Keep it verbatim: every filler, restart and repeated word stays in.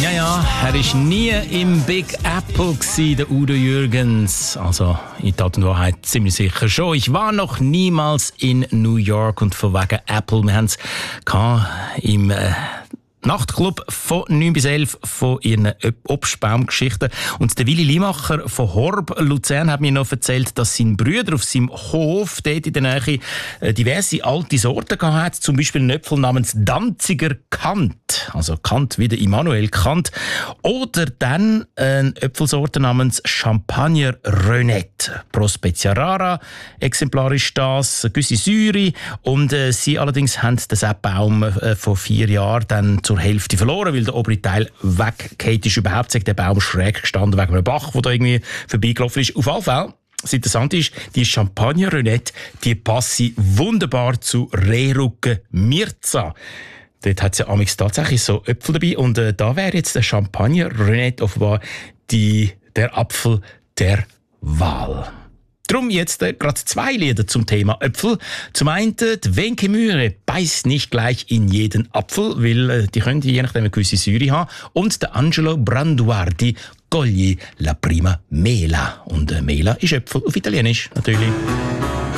Ja, ja, er war nie im Big Apple gewesen, der Udo Jürgens. Also, in Tat und Wahrheit ziemlich sicher schon. Ich war noch niemals in New York und von wegen Apple. Wir haben es im äh, Nachtclub von neun bis elf von ihren Obstbaumgeschichten. Und der Willi Limacher von Horb Luzern hat mir noch erzählt, dass sein Bruder auf seinem Hof dort in der Nähe diverse alte Sorten gehabt hat. Zum Beispiel einen Äpfel namens Danziger Kant. Also Kant wie der Immanuel Kant. Oder dann eine Äpfelsorte namens Champagner Renette. Prospecia rara, exemplarisch das, gewisse Säure. Und äh, sie allerdings haben den Baum äh, vor vier Jahren dann zur Hälfte verloren, weil der obere Teil weggefallen ist. Überhaupt sagt der Baum schräg gestanden wegen einem Bach, der da irgendwie vorbeigelaufen ist. Auf jeden Fall, das Interessante ist, die Champagner Renette, die passen wunderbar zu Rehrucken Mirza. Dort hat es ja amigs tatsächlich so Äpfel dabei. Und äh, da wäre jetzt der Champagner Renette offenbar die, der Apfel der Wahl. Drum jetzt äh, gerade zwei Lieder zum Thema Äpfel. Zum einen, die Wenke Mühre beißt nicht gleich in jeden Apfel, weil äh, die können je nachdem eine gewisse Säure haben. Und der Angelo Branduardi, Cogli la prima mela. Und äh, Mela ist Äpfel auf Italienisch, natürlich.